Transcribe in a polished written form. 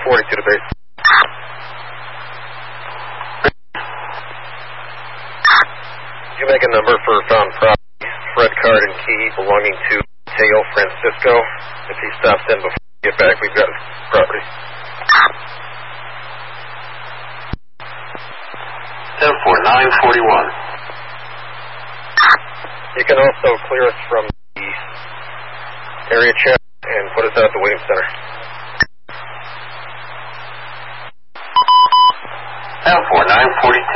42 to base. You make a number for found property, Fred Card and key belonging to Teo Francisco. If he stops in before we get back, we've got his property. 10-4-9-41. You can also clear us from the area chat and put us out at the waiting center. 10-4-9-42.